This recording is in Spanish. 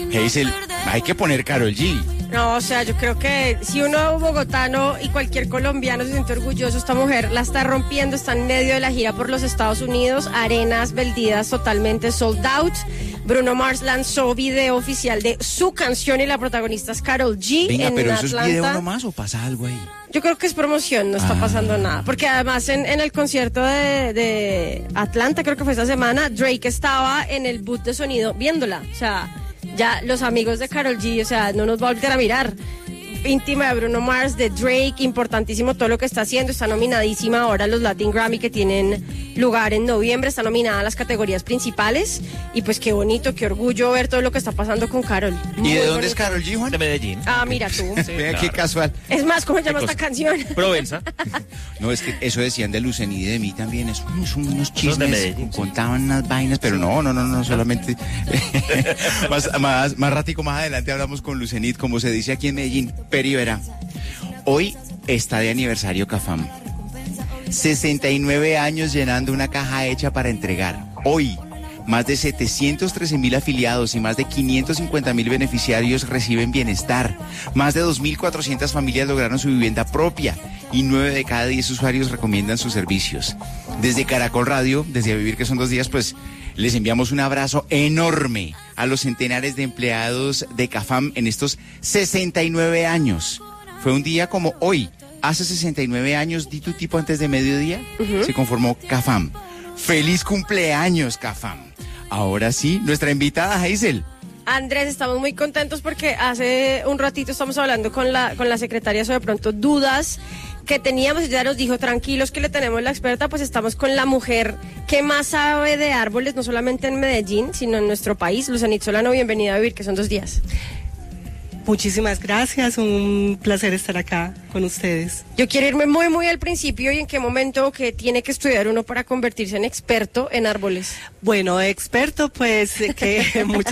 Hazel, hay que poner Karol G. No, o sea, yo creo que si uno bogotano y cualquier colombiano se siente orgulloso, esta mujer la está rompiendo, está en medio de la gira por los Estados Unidos, arenas vendidas totalmente sold out. Bruno Mars lanzó video oficial de su canción y la protagonista es Karol G. Venga, en pero Atlanta. ¿eso es video nomás o pasa algo ahí? Yo creo que es promoción, no está pasando nada. Porque además en el concierto de Atlanta, creo que fue esta semana, Drake estaba en el booth de sonido viéndola. O sea, ya los amigos de Karol G, o sea, no nos va a volver a mirar. Íntima de Bruno Mars, de Drake, importantísimo todo lo que está haciendo. Está nominadísima ahora a los Latin Grammy que tienen lugar en noviembre. Está nominada a las categorías principales. Y pues qué bonito, qué orgullo ver todo lo que está pasando con Karol. ¿Y de dónde es Karol G, Juan? De Medellín. Ah, mira tú. Sí, Vea, claro. qué casual. Es más, ¿cómo se llama esta canción? Provenza. No, es que eso decían de Lucenid y de mí también. Es unos de chismes, Medellín, sí. contaban unas vainas, pero no, solamente. más ratico más adelante hablamos con Lucenid, como se dice aquí en Medellín. Peri verá. Hoy está de aniversario Cafam. 69 años llenando una caja hecha para entregar. Hoy, más de 713.000 afiliados y más de 550.000 beneficiarios reciben bienestar. Más de 2.400 familias lograron su vivienda propia y 9 de cada 10 usuarios recomiendan sus servicios. Desde Caracol Radio, desde A Vivir, que son 2 días, pues les enviamos un abrazo enorme a los centenares de empleados de Cafam en estos 69 años. Fue un día como hoy, hace 69 años, di tu tipo antes de mediodía, se conformó Cafam. ¡Feliz cumpleaños, Cafam! Ahora sí, nuestra invitada, Hazel. Andrés, estamos muy contentos porque hace un ratito estamos hablando con la secretaria sobre pronto dudas que teníamos y ya nos dijo, tranquilos que le tenemos la experta, pues estamos con la mujer que más sabe de árboles, no solamente en Medellín, sino en nuestro país. Lucenid Solano, bienvenida a Vivir, que son 2 días. Muchísimas gracias, un placer estar acá con ustedes. Yo quiero irme muy al principio y en qué momento que tiene que estudiar uno para convertirse en experto en árboles. Bueno, experto, pues que muchas